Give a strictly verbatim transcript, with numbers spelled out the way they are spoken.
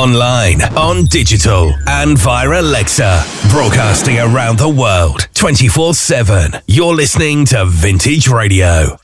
online, on digital, and via Alexa. Broadcasting around the world, twenty-four seven. You're listening to Vintage Radio.